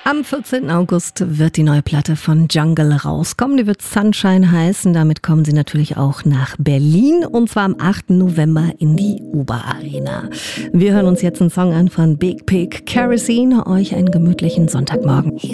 Am 14. August wird die neue Platte von Jungle rauskommen. Die wird Sunshine heißen. Damit kommen sie natürlich auch nach Berlin. Und zwar am 8. November in die Uber-Arena. Wir hören uns jetzt einen Song an von Big Pig, Kerosene. Euch einen gemütlichen Sonntagmorgen.